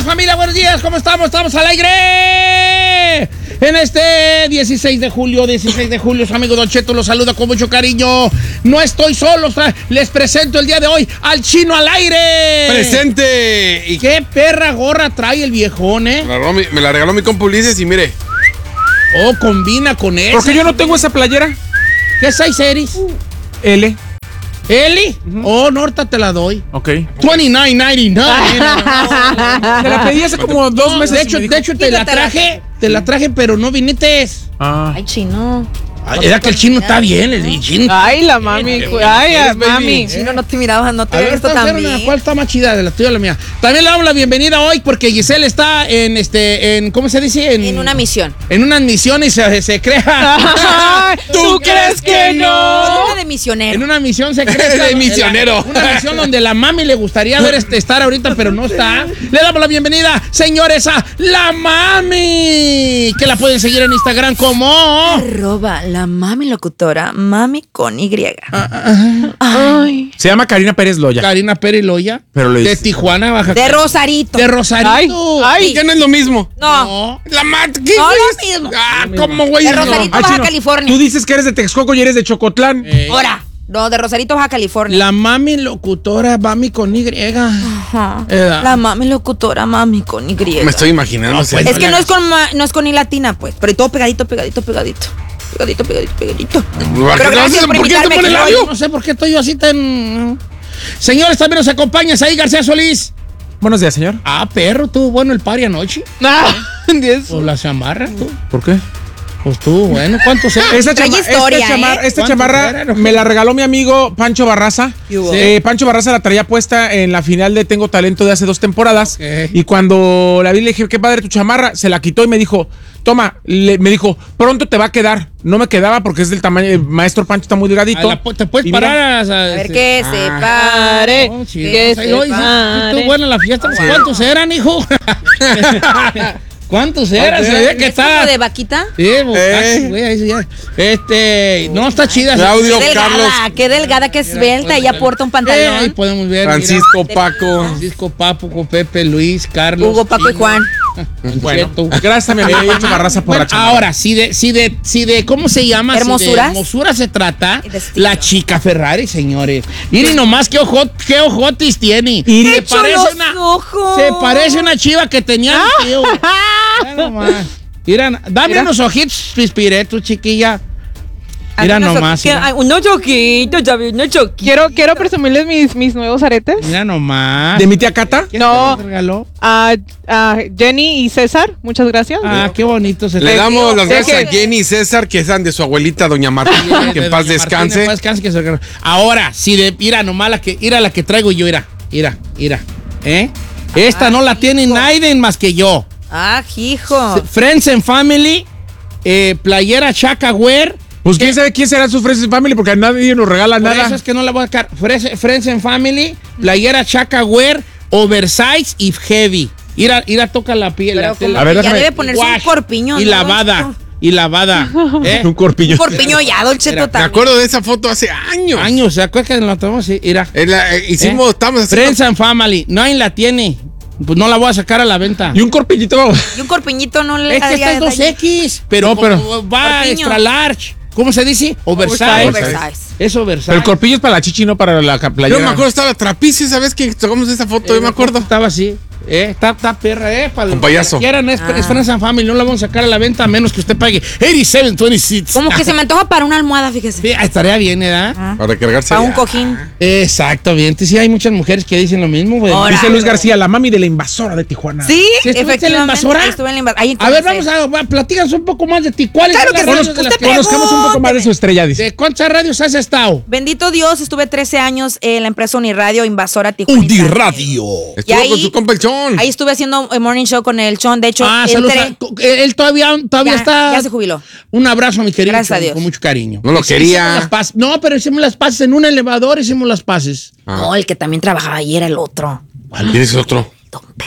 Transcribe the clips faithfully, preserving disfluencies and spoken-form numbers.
días, familia, buenos días, ¿cómo estamos? Estamos al aire. En este dieciséis de julio, dieciséis de julio, su amigo Don Cheto los saluda con mucho cariño. No estoy solo, les presento el día de hoy al Chino al aire. ¡Presente! ¿Y qué perra gorra trae el viejón, eh? Me la regaló mi, me la regaló mi compa Ulises y mire. Oh, combina con eso. ¿Por qué yo no tengo esa playera? ¿Qué size eres? L. ¿Eli? Uh-huh. Oh, Norta te la doy. Ok. veintinueve noventa y nueve. Te la pedí hace como dos no, meses. De hecho, de hecho te la traje, te la traje, pero no viniste. Ah. Ay, Chino. Ay, era que el Chino está bien, el Chino. Ay, la mami, ay, mami. Chino, no te miraba, no te había visto tan bien. ¿Cuál está más chida? De la tuya o la mía. También le damos la bienvenida hoy porque Giselle está en, este, en, ¿cómo se dice? En, en una misión. En una misión y se, se crea. ¿Tú crees que no? En una de misionero. En una misión secreta. De misionero. Una misión donde la mami le gustaría ver este, estar ahorita, pero no está. Le damos la bienvenida, señores, a la mami. Que la pueden seguir en Instagram como arroba la mami locutora. Mami con Y. Ay. Se llama Karina Pérez Loya. Karina Pérez Loya. Pero lo de dice. Tijuana, Baja. De Rosarito. De Rosarito. Ay, ya no es lo mismo. No. No. La mat. ¿Qué No, es? lo mismo. Ah, ¿cómo, güey? De No. Rosarito, Ay, Baja Chino, California. Tú dices que eres de Texcoco y eres de Chocotlán. Eh, Ahora. No, de Rosarito, Baja California. La mami locutora, mami con Y. Ajá. Edad. La mami locutora, mami con Y. Me estoy imaginando. No, pues, Es que no es con ma- no es con I latina, pues. Pero todo pegadito, pegadito, pegadito. Pegadito, pegadito, pegadito. Pero gracias por ¿Por qué te invitarme pone el aquí labio? hoy. No sé por qué estoy yo así tan... Señores, también nos acompaña Saí García Solís. Buenos días, señor. Ah, perro, tuvo bueno el party anoche. Ah, Dios. Pues la chamarra, tú. ¿Por qué? Pues tú, bueno, ¿cuánto se... Esta, Trae chama- historia, esta, chamar- ¿eh? esta ¿Cuánto chamarra era? me la regaló mi amigo Pancho Barraza. ¿Qué hubo? Eh, Pancho Barraza la traía puesta en la final de Tengo Talento de hace dos temporadas. Ok. Y cuando la vi le dije, qué padre tu chamarra, se la quitó y me dijo, toma, le- me dijo, pronto te va a quedar. No me quedaba porque es del tamaño, el maestro Pancho está muy delgadito. A la pu- te puedes Y mira, parar a... A ver qué se pare. No, sí, que no, se oye, sí, pare. estuvo buena la fiesta. ¿Cuántos eran, hijo? ¿Cuántos eran? Se ve que ¿Es como está... de vaquita? Sí, pues, Eh. casi, güey, ahí sí ya. Este, no, está chida. Claudio Qué delgada, Carlos. qué delgada, qué esbelta. Ella porta un Eh, ahí pantalón. podemos ver. Francisco mira. Paco. Francisco, Papo, Pepe, Luis, Carlos. Hugo, Paco y Juan. Bueno, Cheto. gracias a mi amigo Pancho Barraza por Bueno, la chamarra. ahora, si de, si de, si de, ¿cómo se llama? ¿Hermosuras? Si de hermosura se trata, Y de estilo. la chica Ferrari, señores. Miren nomás qué, ojot, qué ojotis tiene. Y- se ¡Qué chulos ojos! se parece una chiva que tenía mi tío. Mira nomás. Mira, dame Mira. unos ojitos pispiretos, chiquilla. Mira Algunos nomás. que- Mira, ay, unos choquitos, ya vi, unos choquitos. Quiero, quiero presumirles mis, mis nuevos aretes. mira nomás. ¿De mi tía Cata? ¿Quién No. te los regaló? A, a Jenny y César, muchas gracias. Ah, qué bonito se Le damos las Es gracias que- a Jenny y César que sean de su abuelita, doña Martina. Que en paz descanse. En paz descanse. Que se... Ahora, si de. Mira nomás la que, mira la que traigo yo, mira. Mira, mira. ¿Eh? Esta Ah, no la tiene hijo. nadie más que yo. Ah, hijo. Friends and Family, eh, playera Chaka Wear. Pues quién sabe quién será su Friends and Family porque nadie nos regala Por nada. eso es que no la voy a sacar. Friends, Friends and Family, playera Chaka Wear, oversize y heavy. Ira, ira toca la piel. Pero la como tela. A ver, que ya déjame- debe ponerse un Wash. corpiño, Y ¿no? lavada. Y lavada. ¿eh? Un corpillo. Un corpiño ya, Don Cheto, Mira, Me también. acuerdo de esa foto hace años. Años, ¿se acuerdan que la tomamos? Sí, mira. En la- eh, hicimos, ¿Eh? estábamos haciendo. Friends and Family, nadie la tiene. Pues no la voy a sacar a la venta. Y un corpillito. Y un corpiñito no le Es que esta es haría dos daño. X, pero, No, pero- como va Corpiño. extra large. ¿Cómo se dice? Oversize. Oversize. Es oversize. Pero el corpillo es para la chichi, no para la ca- playera. Yo me acuerdo, estaba la trapicia, ¿sabes que tocamos esa foto? Eh, Yo me acuerdo. Estaba así. Eh, está, está perra, eh. Para Con payaso. Quieran, es, Ah. es Friends and Family. No la vamos a sacar a la venta a menos que usted pague ochenta y siete veintiséis. Como que se me antoja para una almohada, fíjese. Sí, estaría bien, ¿verdad? Ah, Para recargarse. para un ya. cojín. Exactamente. Sí, hay muchas mujeres que dicen lo mismo, güey. Ahora. Dice Luis García, la mami de la invasora de Tijuana. Sí, ¿Sí estuviste en la efectivamente. invasora? Ahí estuve en la invasora. Ahí A ver, comencé. vamos a, va, platícanos un poco más de ti. ¿Cuáles Claro son las que sí. radios de las Usted que- Conozcamos un poco más de su estrella, dice. ¿De cuántas radios has estado? Bendito Dios, estuve trece años en la empresa Uniradio, Invasora Tijuana. Uniradio. Estuvo Y ahí- con su compa el Chon. Ahí estuve haciendo el morning show con el Chon. De hecho, Ah, saludos. entré. a- Él todavía, todavía Ya, está. ya se jubiló. Un abrazo a mi querido. Gracias a Chon, Dios. Con mucho cariño. No lo Hicimos quería. las paces. No, pero hicimos las paces en un elevador, hicimos las paces. Ah. No, el que también trabajaba ahí era el otro. ¿Quién es otro? Don Pepo.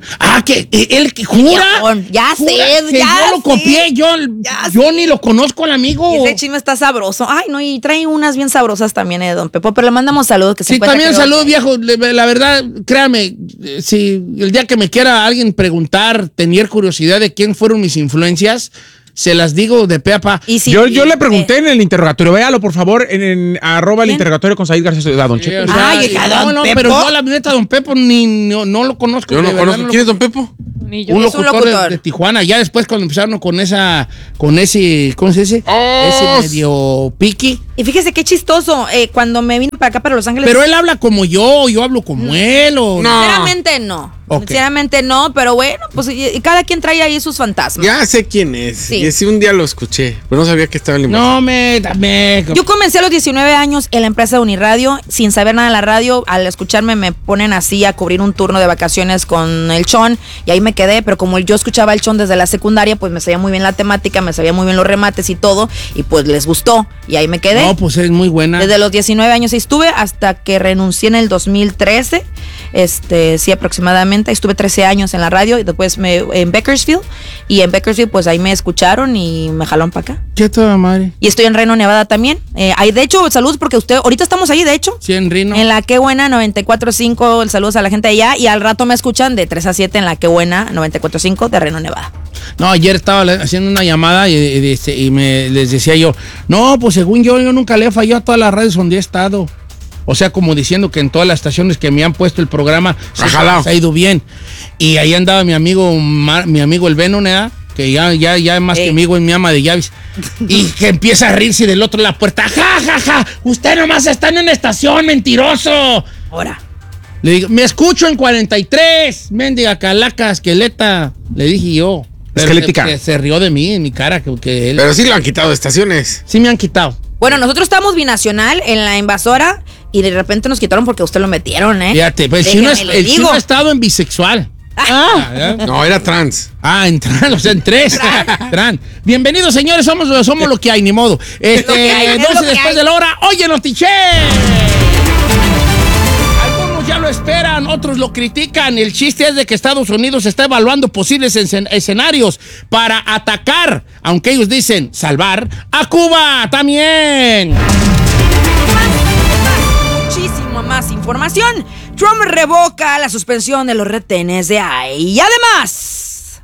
Ah, que eh, él que jura. Viejón, ya sé, Jura que ya yo lo sé. copié, yo, Ya yo sé. ni lo conozco al amigo. Y ese chisme está sabroso. Ay, no, y trae unas bien sabrosas también, eh, don Pepo. Pero le mandamos saludos que se Sí, encuentra, también creo. salud, viejo. Le- La verdad, créame, eh, si el día que me quiera alguien preguntar, tener curiosidad de quién fueron mis influencias, se las digo de pe a pa. Y si- yo, y- yo le pregunté eh, en el interrogatorio, véalo por favor, en, en arroba el ¿Quién? interrogatorio con Said García Soledad, don Sí, Cheto. o sea, Ay, hija, no, don no, Pepo. pero yo la neta, don Pepo, ni, no, no lo conozco. Yo de no verdad, conozco. lo ¿Quién es don Pepo? Ni yo. Un Es un locutor, de- locutor. De, Tijuana. Ya después cuando empezaron con esa, con ese, ¿cómo se dice? Oh, ese medio piqui. Y fíjese qué chistoso. eh, cuando me vine para acá, para Los Ángeles. Pero él habla como yo, yo hablo como él. O... No. Sinceramente no. Ok. Sinceramente no, pero bueno, pues y- y cada quien trae ahí sus fantasmas. Ya sé quién es. Sí. Y sí, un día lo escuché, pero no sabía que estaba en la invasión. No me, dame. Yo comencé a los diecinueve años en la empresa de Uniradio, sin saber nada de la radio. Al escucharme me ponen así a cubrir un turno de vacaciones con el Chon y ahí me quedé, pero como yo escuchaba el Chon desde la secundaria, pues me sabía muy bien la temática, me sabía muy bien los remates y todo, y pues les gustó y ahí me quedé. No, pues es muy buena. Desde los diecinueve años estuve hasta que renuncié en el dos mil trece, este, sí, aproximadamente. Estuve trece años en la radio y después me, en Bakersfield. Y en Bakersfield, pues ahí me escucharon y me jalaron para acá. ¿Qué toda madre? Y estoy en Reno, Nevada también. Eh, ahí, de hecho, saludos porque usted, ahorita estamos ahí, de hecho. Sí, en Rino. En la Qué Buena noventa y cuatro punto cinco, saludos a la gente de allá. Y al rato me escuchan de tres a siete en la Qué Buena noventa y cuatro punto cinco de Reno, Nevada. No, ayer estaba le- haciendo una llamada y, y- y- y me les decía yo, no, pues según yo, yo nunca le he fallado a todas las radios donde he estado. O sea, como diciendo que en todas las estaciones que me han puesto el programa se, Ojalá. se ha ido bien. Y ahí andaba mi amigo, Mar- mi amigo el Venom, ¿verdad? Que ya, ya, ya más Ey. que amigo es mi ama de llaves. Y que empieza a reírse del otro de la puerta. ¡Ja, ja, ja! Usted nomás está en una estación, mentiroso. Ahora. Le digo, me escucho en cuarenta y tres, mendiga calaca, esqueleta. Le dije yo. Pero Esquelética. Se, se- se rió de mí, en mi cara, que, que él... Pero sí lo han quitado de estaciones. Sí me han quitado. Bueno, nosotros estamos binacional en la invasora y de repente nos quitaron porque usted lo metieron, ¿eh? Fíjate, pues el chino, es- Déjeme le el chino digo. ha estado en bisexual. Ah, No, era trans. Ah, en tran, o sea, en tres. Tran. Bienvenidos, señores, somos, somos lo que hay, ni modo. Este, Lo que hay, es lo doce que después hay. de la hora, óyenos, tiché. Algunos ya lo esperan, otros lo critican. El chiste es de que Estados Unidos está evaluando posibles escen- escenarios para atacar, aunque ellos dicen salvar, a Cuba también. Muchísimo más información. Trump revoca la suspensión de los retenes de I C E. Y además,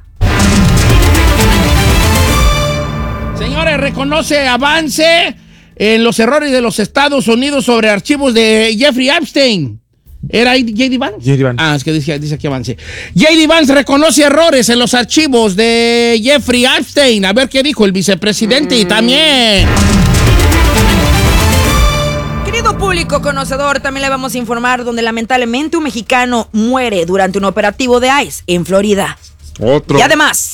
Señores, reconoce avance en los errores de los Estados Unidos sobre archivos de Jeffrey Epstein. ¿Era J D. Vance? J D. Vance. Ah, es que dice, dice aquí avance. J D. Vance reconoce errores en los archivos de Jeffrey Epstein. A ver qué dijo el vicepresidente y también. querido público conocedor, también le vamos a informar donde lamentablemente un mexicano muere durante un operativo de I C E en Florida. Otro. Y además,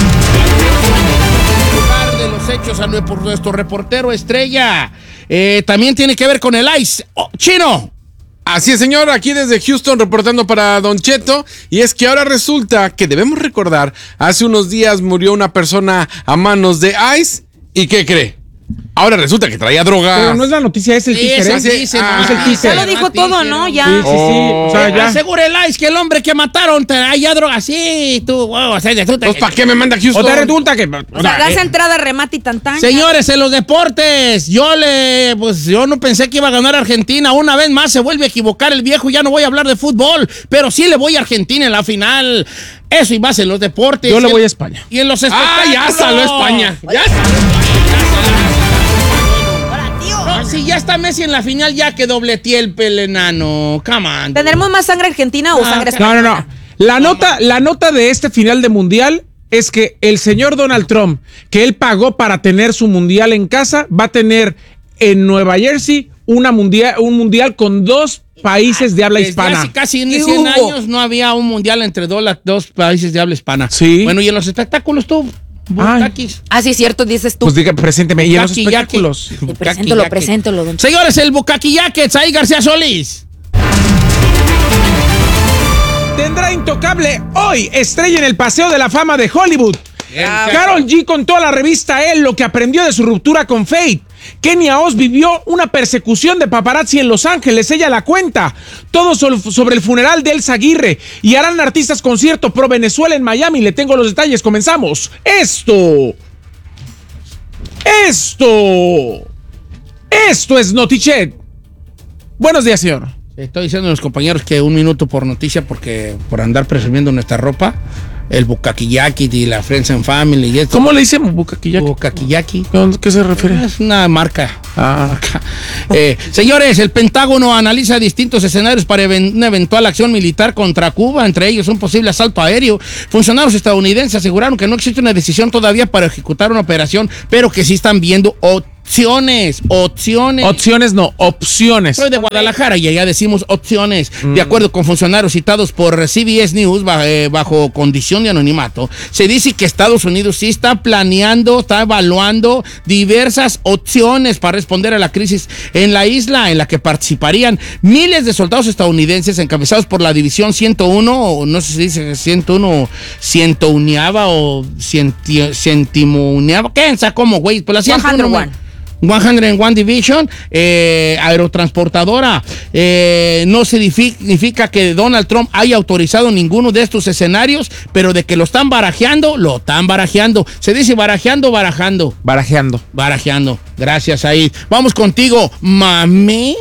Lugar de los hechos a nue- por nuestro reportero estrella. Eh, también tiene que ver con el I C E. Oh, Chino. Así es, señor, aquí desde Houston reportando para Don Cheto. Y es que ahora resulta que debemos recordar, hace unos días murió una persona a manos de I C E. ¿Y qué cree? Ahora resulta que traía droga. Pero no es la noticia, es el Sí, teaser, ese ¿eh? sí. dice, Ah, no, es el ah, teaser. ya lo dijo ah, todo, teaser, ¿no? Sí, Ya. sí, sí. Oh. O sea, ya. Asegura el I C E que el hombre que mataron traía droga. Sí, tú, wow, o sea, resulta Pues, que- ¿para qué me manda a O Houston? te resulta que. O sea, das entrada, remate y tantán. Señores, en los deportes, yo le, pues yo no pensé que iba a ganar Argentina. Una vez más se vuelve a equivocar el viejo. Ya no voy a hablar de fútbol, pero sí le voy a Argentina en la final. Eso y más en los deportes. Yo le Y voy en- a España. Y en los Ah, espectáculos. ya salió España. Ya Ahora, tío. No, si ya está Messi en la final, ya que dobleteé el pelenano. Come on. ¿Tendremos más sangre argentina o Ah, sangre No, no, española? no. La nota, la nota de este final de mundial es que el señor Donald Trump, que él pagó para tener su mundial en casa, va a tener en Nueva Jersey una mundial, un mundial con dos países de habla Desde hispana. hace casi ¿Qué cien hubo? años no había un mundial entre dos, la- dos países de habla hispana. Sí. Bueno, y en los espectáculos tú, Bucaquis. Ah, sí, cierto, dices tú. Pues diga, presénteme. Y en los Bucaquillaki. espectáculos. Eh, Bucaquillaki. preséntalo, preséntalo, don Ch- Señores, el Bucaquillaques, ahí García Solís. Tendrá Intocable hoy estrella en el Paseo de la Fama de Hollywood. Ah, Karol G contó a la revista Elle lo que aprendió de su ruptura con Faith. Kenia Oz vivió una persecución de paparazzi en Los Ángeles, ella la cuenta. Todo sobre el funeral de Elsa Aguirre. Y harán artistas concierto pro Venezuela en Miami. Le tengo los detalles, comenzamos. Esto. Esto. Esto es Notichet. Buenos días, señor. Estoy diciendo a los compañeros que un minuto por noticia, porque por andar presumiendo nuestra ropa, el Bukkake y la Friends and Family y esto. ¿Cómo le dicen Bukkake? Bukkake. ¿Qué se refiere? Es una marca. Ah. marca. Eh, señores, el Pentágono analiza distintos escenarios para even- una eventual acción militar contra Cuba, entre ellos un posible asalto aéreo. Funcionarios estadounidenses aseguraron que no existe una decisión todavía para ejecutar una operación, pero que sí están viendo opciones, opciones. Opciones no, opciones. Soy de Guadalajara y allá decimos opciones. Mm. De acuerdo con funcionarios citados por C B S News bajo, eh, bajo condición de anonimato, se dice que Estados Unidos sí está planeando, está evaluando diversas opciones para responder a la crisis en la isla, en la que participarían miles de soldados estadounidenses encabezados por la División ciento uno, o no sé si dice ciento uno, ciento uniaba o cientimuniaba. ¿Qué? ¿Cómo, güey? Pues la ciento uno. ciento uno Division, eh, aerotransportadora. Eh, no significa que Donald Trump haya autorizado ninguno de estos escenarios, pero de que lo están barajeando, lo están barajeando. Se dice barajeando, barajando. Barajeando. Barajeando. Gracias, Aid. Vamos contigo, mami.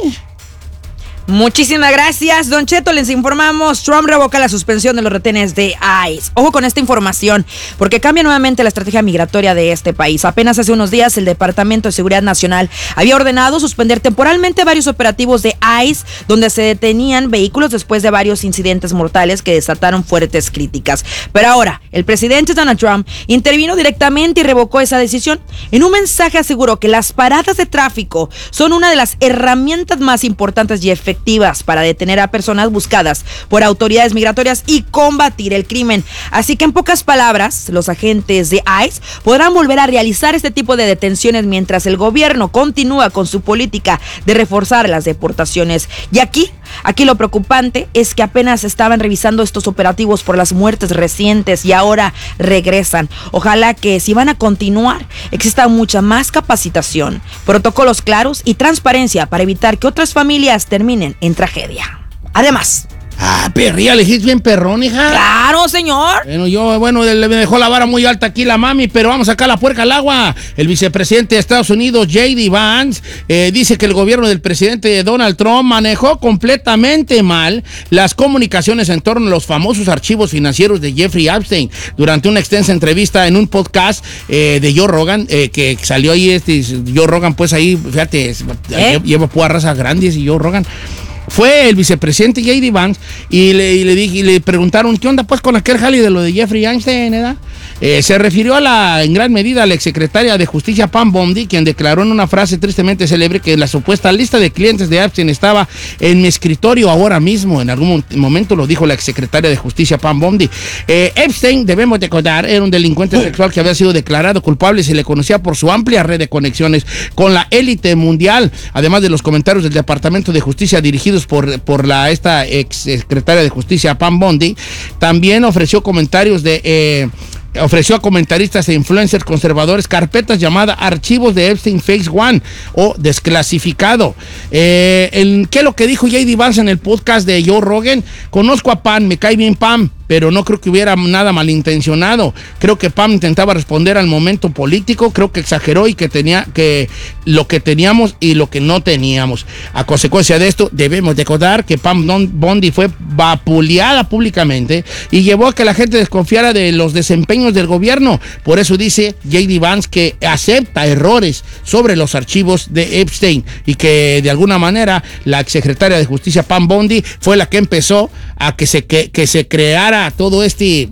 Muchísimas gracias, Don Cheto. Les informamos, Trump revoca la suspensión de los retenes de ICE. Ojo con esta información, porque cambia nuevamente la estrategia migratoria de este país. Apenas hace unos días, el Departamento de Seguridad Nacional había ordenado suspender temporalmente varios operativos de ICE, donde se detenían vehículos después de varios incidentes mortales que desataron fuertes críticas. Pero ahora, el presidente Donald Trump intervino directamente y revocó esa decisión. En un mensaje aseguró que las paradas de tráfico son una de las herramientas más importantes y efectivas para detener a personas buscadas por autoridades migratorias y combatir el crimen. Así que en pocas palabras, los agentes de ICE podrán volver a realizar este tipo de detenciones mientras el gobierno continúa con su política de reforzar las deportaciones. Y aquí, aquí lo preocupante es que apenas estaban revisando estos operativos por las muertes recientes y ahora regresan. Ojalá que si van a continuar, exista mucha más capacitación, protocolos claros y transparencia para evitar que otras familias terminen en tragedia. Además, Ah, perría, le dijiste bien perrón, hija. ¡Claro, señor! Bueno, yo, bueno, le dejó la vara muy alta aquí la mami, pero vamos a sacar la puerca al agua. El vicepresidente de Estados Unidos, J D Vance, eh, dice que el gobierno del presidente Donald Trump manejó completamente mal las comunicaciones en torno a los famosos archivos financieros de Jeffrey Epstein. Durante una extensa entrevista en un podcast eh, de Joe Rogan, eh, que salió ahí, este, Joe Rogan, pues ahí, fíjate, ¿Eh? lleva puarras grandes y Joe Rogan. Fue el vicepresidente J D Vance y le, y le, dije, y le preguntaron, ¿qué onda pues con aquel jale de lo de Jeffrey Epstein, eh? Eh, se refirió a la, en gran medida a la exsecretaria de Justicia Pam Bondi, quien declaró en una frase tristemente célebre que la supuesta lista de clientes de Epstein estaba en mi escritorio ahora mismo. En algún momento lo dijo la exsecretaria de Justicia Pam Bondi. Eh, Epstein, debemos recordar, era un delincuente sexual que había sido declarado culpable y se le conocía por su amplia red de conexiones con la élite mundial, además de los comentarios del Departamento de Justicia dirigidos por, por la, esta exsecretaria de Justicia Pam Bondi. También ofreció comentarios de... Eh, ofreció a comentaristas e influencers conservadores carpetas llamadas Archivos de Epstein Phase One o Desclasificado. Eh, el, ¿Qué es lo que dijo J D Vance en el podcast de Joe Rogan? Conozco a Pam, me cae bien Pam, pero no creo que hubiera nada malintencionado. Creo que Pam intentaba responder al momento político, creo que exageró y que tenía que lo que teníamos y lo que no teníamos. A consecuencia de esto, debemos recordar que Pam Bondi fue vapuleada públicamente y llevó a que la gente desconfiara de los desempeños del gobierno. Por eso dice J D Vance que acepta errores sobre los archivos de Epstein y que de alguna manera la exsecretaria de Justicia Pam Bondi fue la que empezó a que se, que, que se creara todo este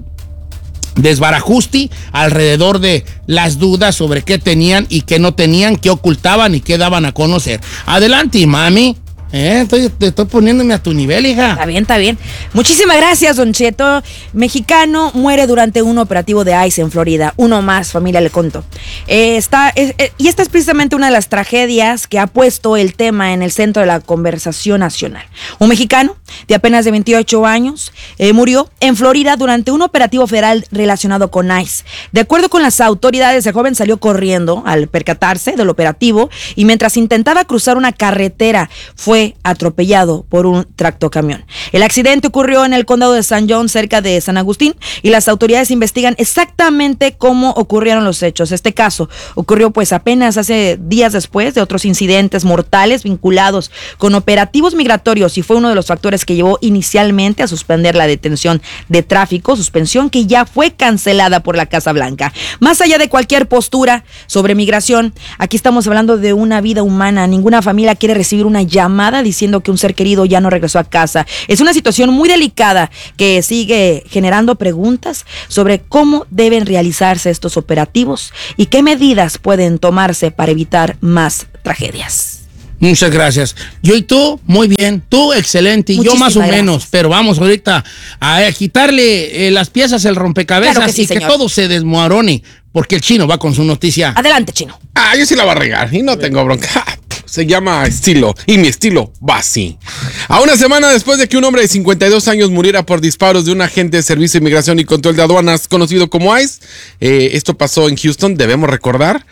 desbarajuste alrededor de las dudas sobre qué tenían y qué no tenían, qué ocultaban y qué daban a conocer. Adelante, mami. Eh, estoy, te estoy poniéndome a tu nivel, hija. Está bien, está bien. Muchísimas gracias, Don Cheto. Mexicano muere durante un operativo de ICE en Florida. Uno más, familia, le conto. Eh, está, es, eh, y esta es precisamente una de las tragedias que ha puesto el tema en el centro de la conversación nacional. Un mexicano de apenas de veintiocho años eh, murió en Florida durante un operativo federal relacionado con ICE. De acuerdo con las autoridades, el joven salió corriendo al percatarse del operativo y mientras intentaba cruzar una carretera fue atropellado por un tractocamión. El accidente ocurrió en el condado de San John, cerca de San Agustín, y las autoridades investigan exactamente cómo ocurrieron los hechos. Este caso ocurrió pues apenas hace días después de otros incidentes mortales vinculados con operativos migratorios y fue uno de los factores que llevó inicialmente a suspender la detención de tráfico, suspensión que ya fue cancelada por la Casa Blanca. Más allá de cualquier postura sobre migración, aquí estamos hablando de una vida humana. Ninguna familia quiere recibir una llamada diciendo que un ser querido ya no regresó a casa. Es una situación muy delicada que sigue generando preguntas sobre cómo deben realizarse estos operativos y qué medidas pueden tomarse para evitar más tragedias. Muchas gracias. Yo y tú, muy bien. Tú, excelente. Y yo más o Muchísimas menos. gracias. Pero vamos ahorita a, a quitarle eh, las piezas al rompecabezas Claro que sí, y que señor. todo se desmorone. Porque el chino va con su noticia. Adelante, Chino. Ah, yo sí la voy a regar y no tengo bronca. Se llama estilo y mi estilo va así. A una semana después de que un hombre de cincuenta y dos años muriera por disparos de un agente de Servicio de Inmigración y Control de Aduanas conocido como ICE, eh, esto pasó en Houston, debemos recordar.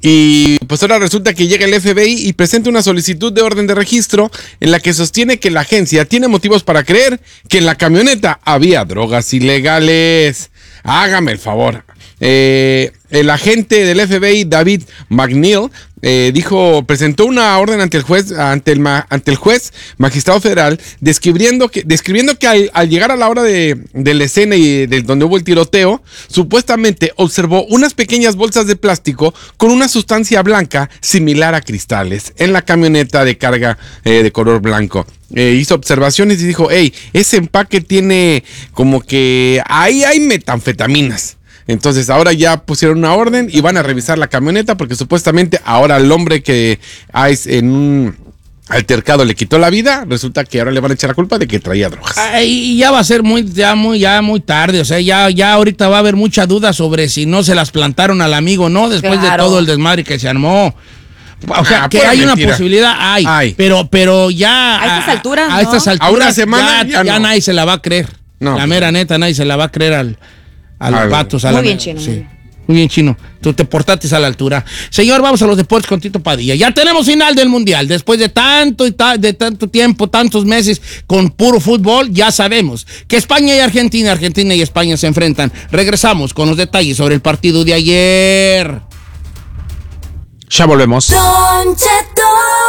Y pues ahora resulta que llega el F B I y presenta una solicitud de orden de registro en la que sostiene que la agencia tiene motivos para creer que en la camioneta había drogas ilegales. Hágame el favor. Eh, el agente del F B I, David McNeil, eh, dijo, presentó una orden ante el juez, ante el, ma, ante el juez magistrado federal, describiendo que, describiendo que al, al llegar a la hora de, de la escena y de donde hubo el tiroteo, supuestamente observó unas pequeñas bolsas de plástico con una sustancia blanca similar a cristales en la camioneta de carga eh, de color blanco. Eh, hizo observaciones y dijo, hey, ese empaque tiene como que ahí hay metanfetaminas. Entonces ahora ya pusieron una orden y van a revisar la camioneta porque supuestamente ahora el hombre que ICE en un altercado le quitó la vida, resulta que ahora le van a echar la culpa de que traía drogas. Ay, y ya va a ser muy, ya muy, ya muy tarde, o sea, ya, ya ahorita va a haber mucha duda sobre si no se las plantaron al amigo, ¿no? Después Claro. de todo el desmadre que se armó. O sea, Ah, que pura hay mentira. una posibilidad, hay, Hay. pero, pero ya... A estas alturas, A ¿no? estas alturas, A una semana, ya, ya ya no. nadie se la va a creer. No. La mera neta, nadie se la va a creer al, a los Al- vatos. A Muy la bien, me- Chino, sí. muy bien. Muy bien, Chino. Tú te portaste a la altura. Señor, vamos a los deportes con Tito Padilla. Ya tenemos final del Mundial. Después de tanto y ta- de tanto tiempo, tantos meses con puro fútbol, ya sabemos que España y Argentina, Argentina y España se enfrentan. Regresamos con los detalles sobre el partido de ayer. Ya volvemos. Don Cheto.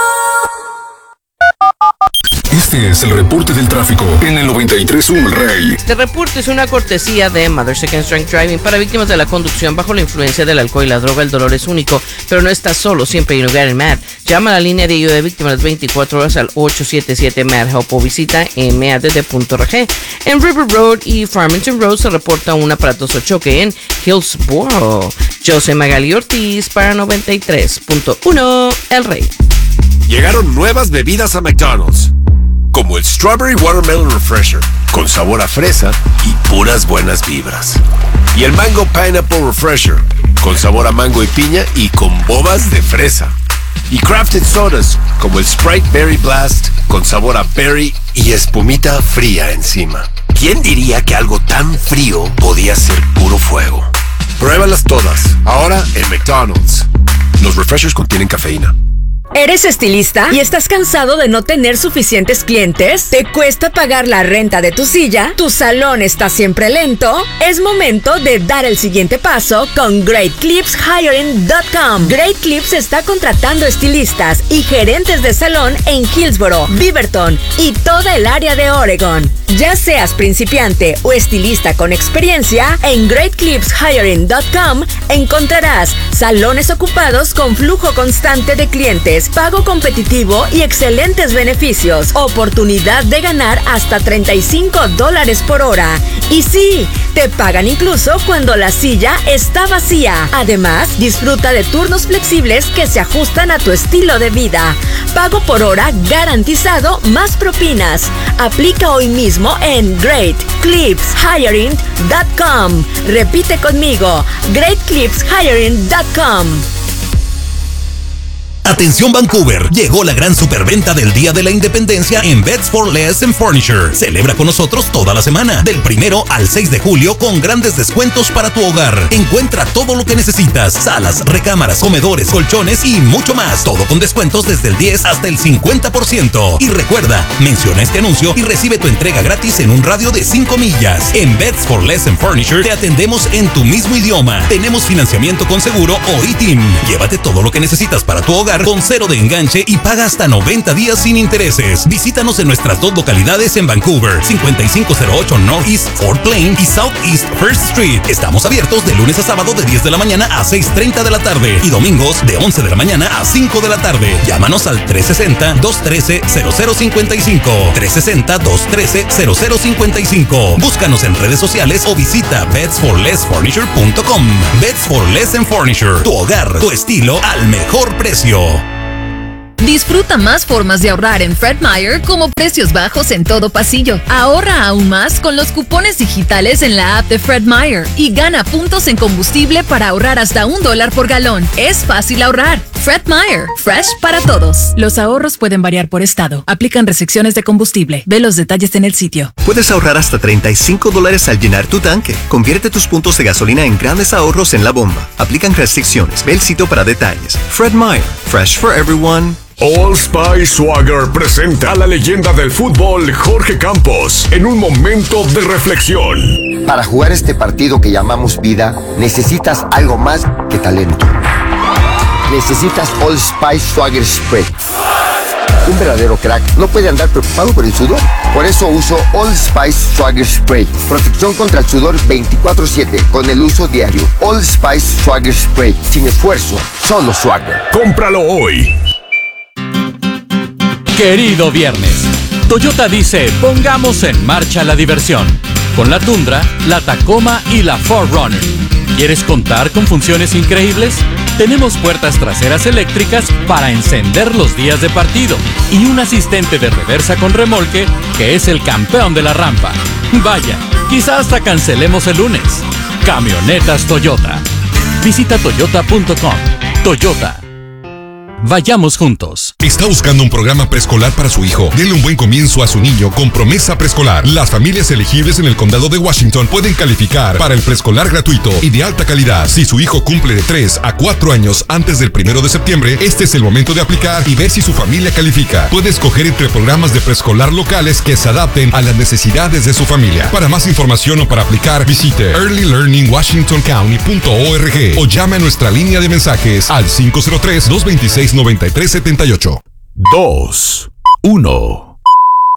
Este es el reporte del tráfico en el noventa y tres punto uno El Rey. Este reporte es una cortesía de Mother Second Strength Driving para víctimas de la conducción bajo la influencia del alcohol y la droga. El dolor es único, pero no estás solo, siempre hay un lugar en M A D. Llama a la línea de ayuda de víctimas las veinticuatro horas al ocho siete siete M A D Help o visita m a d d punto r g. En River Road y Farmington Road se reporta un aparatoso choque en Hillsborough. Yo soy Magali Ortiz para noventa y tres punto uno El Rey. Llegaron nuevas bebidas a McDonald's, como el Strawberry Watermelon Refresher, con sabor a fresa y puras buenas vibras. Y el Mango Pineapple Refresher, con sabor a mango y piña y con bobas de fresa. Y crafted sodas, como el Sprite Berry Blast, con sabor a berry y espumita fría encima. ¿Quién diría que algo tan frío podía ser puro fuego? Pruébalas todas, ahora en McDonald's. Los refreshers contienen cafeína. ¿Eres estilista y estás cansado de no tener suficientes clientes? ¿Te cuesta pagar la renta de tu silla? ¿Tu salón está siempre lento? Es momento de dar el siguiente paso con Great Clips Hiring punto com. Great Clips está contratando estilistas y gerentes de salón en Hillsborough, Beaverton y toda el área de Oregon. Ya seas principiante o estilista con experiencia, en Great Clips Hiring punto com encontrarás salones ocupados con flujo constante de clientes mensuales, pago competitivo y excelentes beneficios. Oportunidad de ganar hasta treinta y cinco dólares por hora. Y sí, te pagan incluso cuando la silla está vacía. Además, disfruta de turnos flexibles que se ajustan a tu estilo de vida. Pago por hora garantizado más propinas. Aplica hoy mismo en great clips hiring dot com. Repite conmigo, great clips hiring dot com. Atención Vancouver, llegó la gran superventa del Día de la Independencia en Beds for Less and Furniture. Celebra con nosotros toda la semana, del primero al seis de julio, con grandes descuentos para tu hogar. Encuentra todo lo que necesitas: salas, recámaras, comedores, colchones y mucho más. Todo con descuentos desde el diez hasta el cincuenta por ciento. Y recuerda, menciona este anuncio y recibe tu entrega gratis en un radio de cinco millas. En Beds for Less and Furniture te atendemos en tu mismo idioma. Tenemos financiamiento con seguro o I T I M. Llévate todo lo que necesitas para tu hogar con cero de enganche y paga hasta noventa días sin intereses. Visítanos en nuestras dos localidades en Vancouver, cincuenta y cinco cero ocho Northeast Fort Plain y Southeast First Street. Estamos abiertos de lunes a sábado de diez de la mañana a seis treinta de la tarde y domingos de once de la mañana a cinco de la tarde. Llámanos al tres seis cero, dos uno tres, cero cero cinco cinco, tres seis cero, dos uno tres, cero cero cinco cinco. Búscanos en redes sociales o visita beds for less furniture punto com. Beds for Less and Furniture, tu hogar, tu estilo al mejor precio. Disfruta más formas de ahorrar en Fred Meyer, como precios bajos en todo pasillo. Ahorra aún más con los cupones digitales en la app de Fred Meyer y gana puntos en combustible para ahorrar hasta un dólar por galón. Es fácil ahorrar. Fred Meyer, fresh para todos. Los ahorros pueden variar por estado. Aplican restricciones de combustible. Ve los detalles en el sitio. Puedes ahorrar hasta treinta y cinco dólares al llenar tu tanque. Convierte tus puntos de gasolina en grandes ahorros en la bomba. Aplican restricciones. Ve el sitio para detalles. Fred Meyer, fresh for everyone. Old Spice Swagger presenta a la leyenda del fútbol Jorge Campos en un momento de reflexión. Para jugar este partido que llamamos vida, necesitas algo más que talento. Necesitas Old Spice Swagger Spray. Un verdadero crack no puede andar preocupado por el sudor. Por eso uso Old Spice Swagger Spray. Protección contra el sudor veinticuatro siete con el uso diario. Old Spice Swagger Spray. Sin esfuerzo, solo Swagger. Cómpralo hoy. Querido viernes, Toyota dice, pongamos en marcha la diversión. Con la Tundra, la Tacoma y la cuatro runner. ¿Quieres contar con funciones increíbles? Tenemos puertas traseras eléctricas para encender los días de partido y un asistente de reversa con remolque que es el campeón de la rampa. Vaya, quizá hasta cancelemos el lunes. Camionetas Toyota. Visita toyota punto com. Toyota. Vayamos juntos. ¿Está buscando un programa preescolar para su hijo? Denle un buen comienzo a su niño con Promesa Preescolar. Las familias elegibles en el condado de Washington pueden calificar para el preescolar gratuito y de alta calidad. Si su hijo cumple de tres a cuatro años antes del primero de septiembre, este es el momento de aplicar y ver si su familia califica. Puede escoger entre programas de preescolar locales que se adapten a las necesidades de su familia. Para más información o para aplicar, visite early learning washington county punto org o llame a nuestra línea de mensajes al cinco cero tres, dos dos seis, nueve tres siete ocho. dos, uno.